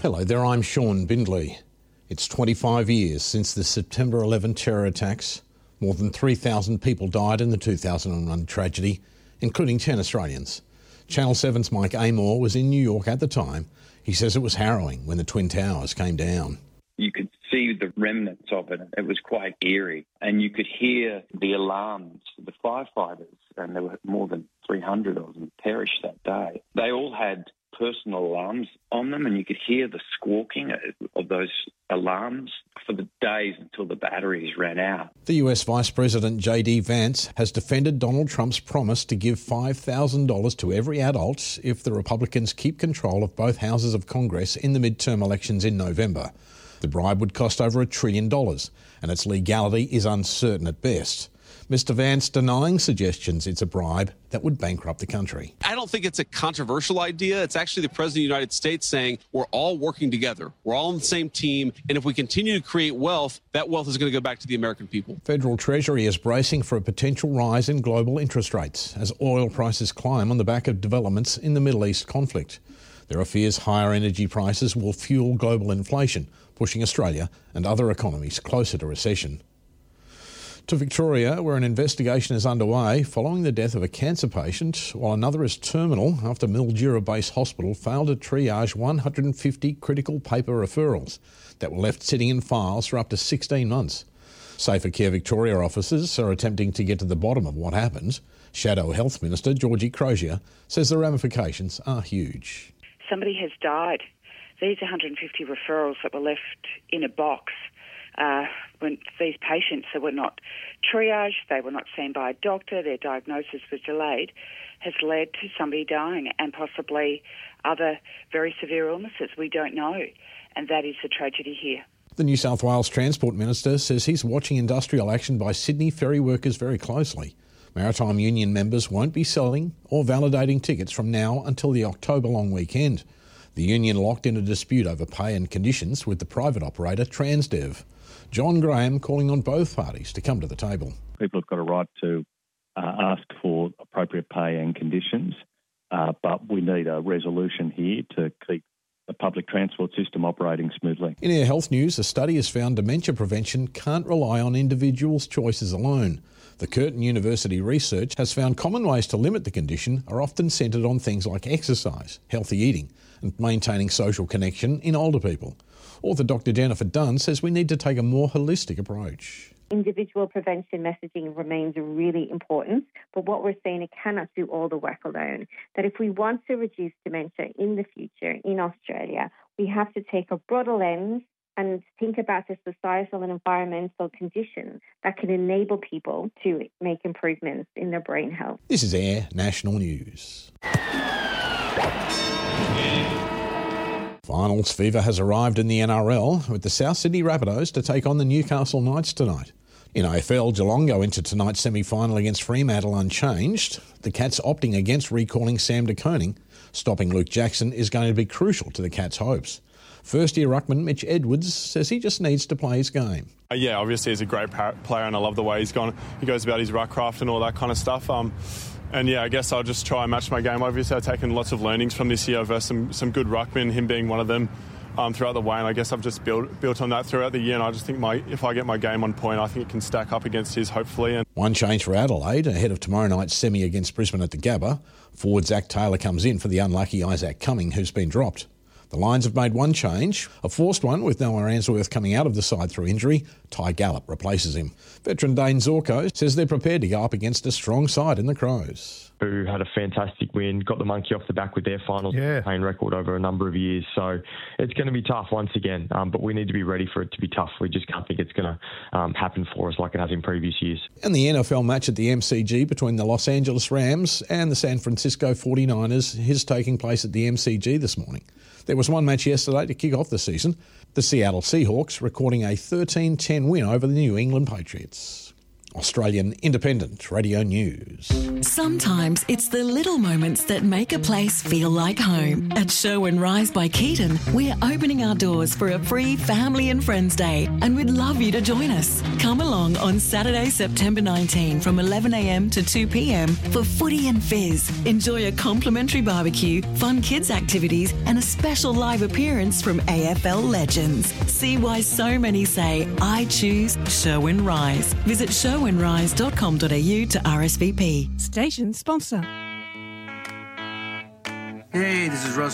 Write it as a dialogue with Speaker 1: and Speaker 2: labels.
Speaker 1: Hello there, I'm Sean Bindley. It's 25 years since the September 11 terror attacks. More than 3,000 people died in the 2001 tragedy, including 10 Australians. Channel 7's Mike Amor was in New York at the time. He says it was harrowing when the Twin Towers came down.
Speaker 2: You could see the remnants of it. It was quite eerie. And you could hear the alarms, the firefighters, and there were more than 300 of them perished that day. They all had personal alarms on them, and you could hear the squawking of those alarms for the days until the batteries ran out.
Speaker 1: The US Vice President J.D. Vance has defended Donald Trump's promise to give $5,000 to every adult if the Republicans keep control of both houses of Congress in the midterm elections in November. The bribe would cost over $1 trillion, and its legality is uncertain at best. Mr. Vance denying suggestions it's a bribe that would bankrupt the country.
Speaker 3: I don't think it's a controversial idea. It's actually the President of the United States saying we're all working together. We're all on the same team. And if we continue to create wealth, that wealth is going to go back to the American people.
Speaker 1: Federal Treasury is bracing for a potential rise in global interest rates as oil prices climb on the back of developments in the Middle East conflict. There are fears higher energy prices will fuel global inflation, pushing Australia and other economies closer to recession. To Victoria, where an investigation is underway following the death of a cancer patient, while another is terminal after Mildura Base Hospital failed to triage 150 critical paper referrals that were left sitting in files for up to 16 months. Safer Care Victoria officers are attempting to get to the bottom of what happened. Shadow Health Minister Georgie Crozier says the ramifications are huge.
Speaker 4: Somebody has died. These 150 referrals that were left in a box when these patients that were not triaged, they were not seen by a doctor, their diagnosis was delayed, has led to somebody dying and possibly other very severe illnesses. We don't know, and that is the tragedy here.
Speaker 1: The New South Wales Transport Minister says he's watching industrial action by Sydney ferry workers very closely. Maritime Union members won't be selling or validating tickets from now until the October long weekend. The union locked in a dispute over pay and conditions with the private operator Transdev. John Graham calling on both parties to come to the table.
Speaker 5: People have got a right to ask for appropriate pay and conditions, but we need a resolution here to keep the public transport system operating smoothly.
Speaker 1: In Air Health News, a study has found dementia prevention can't rely on individuals' choices alone. The Curtin University research has found common ways to limit the condition are often centred on things like exercise, healthy eating and maintaining social connection in older people. Author Dr Jennifer Dunn says we need to take a more holistic approach.
Speaker 6: Individual prevention messaging remains really important, but what we're saying, it cannot do all the work alone. That if we want to reduce dementia in the future in Australia, we have to take a broader lens and think about the societal and environmental conditions that can enable people to make improvements in their brain health.
Speaker 1: This is Air National News. Finals fever has arrived in the NRL with the South Sydney Rabbitohs to take on the Newcastle Knights tonight. In AFL, Geelong go into tonight's semi-final against Fremantle unchanged. The Cats opting against recalling Sam De Koning. Stopping Luke Jackson is going to be crucial to the Cats' hopes. First-year ruckman Mitch Edwards says he just needs to play his game.
Speaker 7: Yeah, obviously he's a great player and I love the way he goes about his ruck craft and all that kind of stuff. And yeah, I guess I'll just try and match my game. Obviously, I've taken lots of learnings from this year versus some good ruckmen, him being one of them throughout the way. And I guess I've just built on that throughout the year. And I just think if I get my game on point, I think it can stack up against his, hopefully.
Speaker 1: One change for Adelaide ahead of tomorrow night's semi against Brisbane at the Gabba. Forward Zach Taylor comes in for the unlucky Isaac Cumming, who's been dropped. The Lions have made one change, a forced one with Noah Answorth coming out of the side through injury. Ty Gallup replaces him. Veteran Dane Zorko says they're prepared to go up against a strong side in the Crows.
Speaker 8: Who had a fantastic win, got the monkey off the back with their finals campaign record over a number of years. So it's going to be tough once again, but we need to be ready for it to be tough. We just can't think it's going to happen for us like it has in previous years.
Speaker 1: And the NFL match at the MCG between the Los Angeles Rams and the San Francisco 49ers is taking place at the MCG this morning. There was one match yesterday to kick off the season, the Seattle Seahawks recording a 13-10 win over the New England Patriots. Australian Independent Radio News.
Speaker 9: Sometimes it's the little moments that make a place feel like home. At Show and Rise by Keaton, we're opening our doors for a free Family and Friends Day, and we'd love you to join us. Come along on Saturday, September 19 from 11am to 2pm for Footy and Fizz. Enjoy a complimentary barbecue, fun kids activities, and a special live appearance from AFL legends. See why so many say, I choose Show and Rise. Visit showandrise.com.au to RSVP.
Speaker 10: Station sponsor.
Speaker 11: Hey, this is Russ